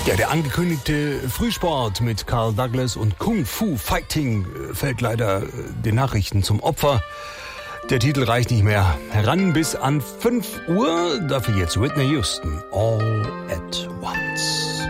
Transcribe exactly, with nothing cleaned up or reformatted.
Ja, der angekündigte Frühsport mit Carl Douglas und Kung Fu Fighting fällt leider den Nachrichten zum Opfer. Der Titel reicht nicht mehr heran bis an fünf Uhr. Dafür jetzt Whitney Houston, All at Once.